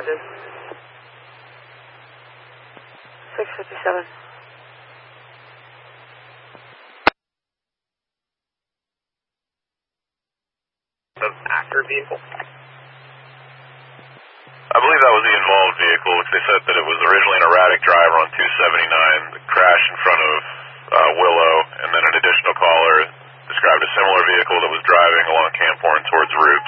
657. The actor vehicle? I believe that was the involved vehicle, which they said that it was originally an erratic driver on 279, the crash in front of Willow, and then an additional caller described a similar vehicle that was driving along Camp Horn towards Route.